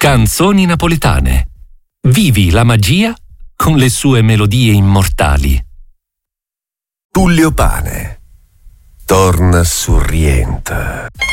Canzoni napoletane. Vivi la magia con le sue melodie immortali. Tullio Pane torna sorriente.